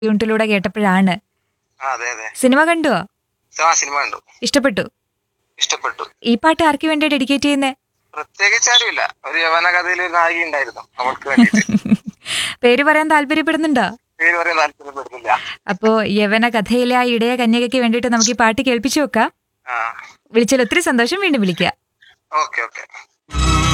യൂണിറ്റിലൂടെ കേട്ടപ്പോഴാണ്. അതെ അതെ. സിനിമ കണ്ടുവോ? സിനിമ കണ്ടു. ഇഷ്ടപ്പെട്ടു. ഇഷ്ടപ്പെട്ടു. ഈ പാട്ട് ആർക്ക് വേണ്ടി ഡെഡിക്കേറ്റ് ചെയ്യുന്നേ? പ്രത്യേകിച്ച് ആരുമില്ല. ഒരു യവന കഥയിൽ ഒരു നായിക ഉണ്ടായിരുന്നു, അവൾക്ക് വേണ്ടിയിട്ട്. പേര് പറയാൻ താല്പര്യപ്പെടുന്നുണ്ടോ? പേര് പറയാൻ താല്പര്യപ്പെടുന്നില്ല. അപ്പോ യവന കഥയിലെ ആ ഇടയ കന്യകയ്ക്ക് വേണ്ടിയിട്ട് നമുക്ക് ഈ പാട്ട് കേൾപ്പിച്ചു വെക്കാം. ആ വിളിച്ചാൽ ഒത്തിരി സന്തോഷം. വീണ്ടും വിളിക്കുക. Okay okay.